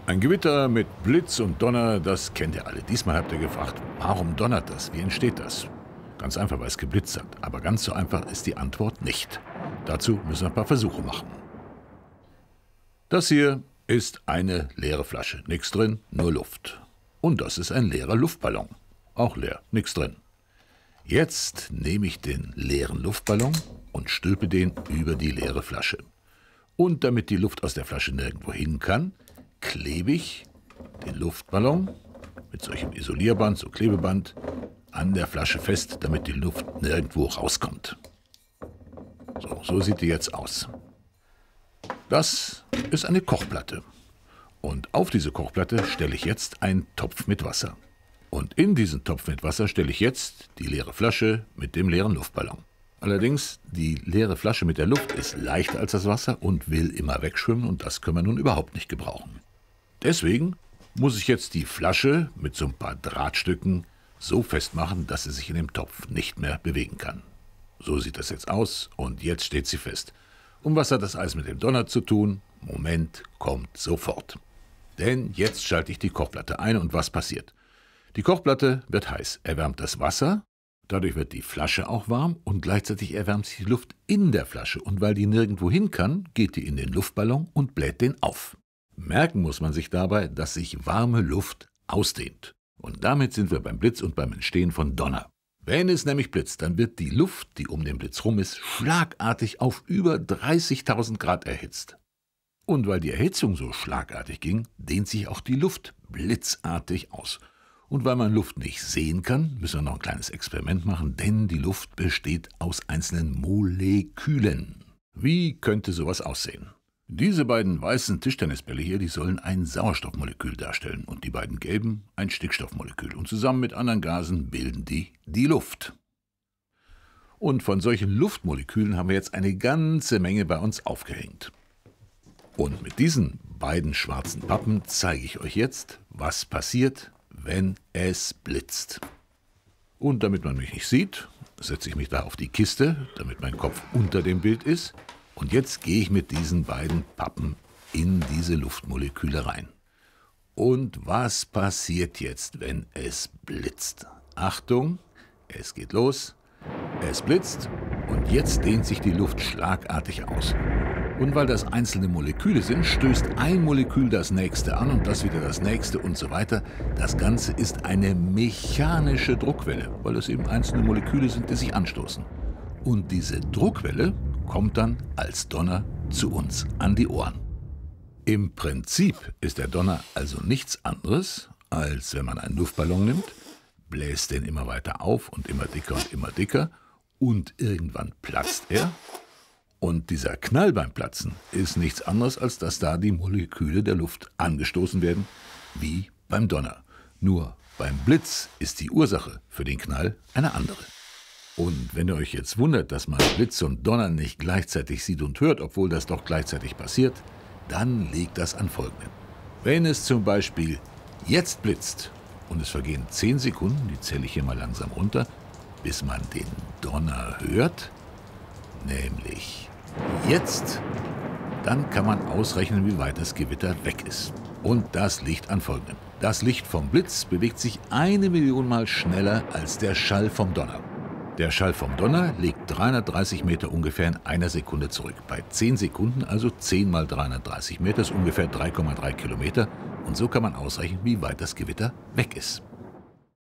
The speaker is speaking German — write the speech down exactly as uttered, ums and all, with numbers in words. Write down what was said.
Ein Gewitter mit Blitz und Donner, das kennt ihr alle. Diesmal habt ihr gefragt, warum donnert das? Wie entsteht das? Ganz einfach, weil es geblitzt hat. Aber ganz so einfach ist die Antwort nicht. Dazu müssen wir ein paar Versuche machen. Das hier ist eine leere Flasche. Nichts drin, nur Luft. Und das ist ein leerer Luftballon. Auch leer, nichts drin. Jetzt nehme ich den leeren Luftballon und stülpe den über die leere Flasche. Und damit die Luft aus der Flasche nirgendwo hin kann, klebe ich den Luftballon mit solchem Isolierband, so Klebeband, an der Flasche fest, damit die Luft nirgendwo rauskommt. So, so sieht die jetzt aus. Das ist eine Kochplatte. Und auf diese Kochplatte stelle ich jetzt einen Topf mit Wasser. Und in diesen Topf mit Wasser stelle ich jetzt die leere Flasche mit dem leeren Luftballon. Allerdings, die leere Flasche mit der Luft ist leichter als das Wasser und will immer wegschwimmen und das können wir nun überhaupt nicht gebrauchen. Deswegen muss ich jetzt die Flasche mit so ein paar Drahtstücken so festmachen, dass sie sich in dem Topf nicht mehr bewegen kann. So sieht das jetzt aus und jetzt steht sie fest. Und was hat das alles mit dem Donner zu tun? Moment, kommt sofort. Denn jetzt schalte ich die Kochplatte ein und was passiert? Die Kochplatte wird heiß, erwärmt das Wasser, dadurch wird die Flasche auch warm und gleichzeitig erwärmt sich die Luft in der Flasche. Und weil die nirgendwo hin kann, geht die in den Luftballon und bläht den auf. Merken muss man sich dabei, dass sich warme Luft ausdehnt. Und damit sind wir beim Blitz und beim Entstehen von Donner. Wenn es nämlich blitzt, dann wird die Luft, die um den Blitz rum ist, schlagartig auf über dreißigtausend Grad erhitzt. Und weil die Erhitzung so schlagartig ging, dehnt sich auch die Luft blitzartig aus. Und weil man Luft nicht sehen kann, müssen wir noch ein kleines Experiment machen, denn die Luft besteht aus einzelnen Molekülen. Wie könnte sowas aussehen? Diese beiden weißen Tischtennisbälle hier, die sollen ein Sauerstoffmolekül darstellen und die beiden gelben ein Stickstoffmolekül. Und zusammen mit anderen Gasen bilden die die Luft. Und von solchen Luftmolekülen haben wir jetzt eine ganze Menge bei uns aufgehängt. Und mit diesen beiden schwarzen Pappen zeige ich euch jetzt, was passiert, wenn es blitzt. Und damit man mich nicht sieht, setze ich mich da auf die Kiste, damit mein Kopf unter dem Bild ist. Und jetzt gehe ich mit diesen beiden Pappen in diese Luftmoleküle rein. Und was passiert jetzt, wenn es blitzt? Achtung, es geht los, es blitzt und jetzt dehnt sich die Luft schlagartig aus. Und weil das einzelne Moleküle sind, stößt ein Molekül das nächste an und das wieder das nächste und so weiter. Das Ganze ist eine mechanische Druckwelle, weil es eben einzelne Moleküle sind, die sich anstoßen. Und diese Druckwelle kommt dann als Donner zu uns an die Ohren. Im Prinzip ist der Donner also nichts anderes, als wenn man einen Luftballon nimmt, bläst den immer weiter auf und immer dicker und immer dicker und irgendwann platzt er. Und dieser Knall beim Platzen ist nichts anderes, als dass da die Moleküle der Luft angestoßen werden, wie beim Donner. Nur beim Blitz ist die Ursache für den Knall eine andere. Und wenn ihr euch jetzt wundert, dass man Blitz und Donner nicht gleichzeitig sieht und hört, obwohl das doch gleichzeitig passiert, dann liegt das an Folgendem. Wenn es zum Beispiel jetzt blitzt und es vergehen zehn Sekunden, die zähle ich hier mal langsam runter, bis man den Donner hört, nämlich jetzt, dann kann man ausrechnen, wie weit das Gewitter weg ist. Und das liegt an Folgendem. Das Licht vom Blitz bewegt sich eine Million Mal schneller als der Schall vom Donner. Der Schall vom Donner legt dreihundertdreißig Meter ungefähr in einer Sekunde zurück. Bei zehn Sekunden, also zehn mal dreihundertdreißig Meter, ist ungefähr drei Komma drei Kilometer. Und so kann man ausrechnen, wie weit das Gewitter weg ist.